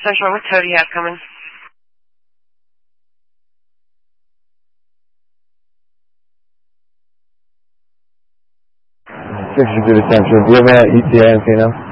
Central, what tow do you have coming? 60 to the Central. Do you have an ETA, Encino?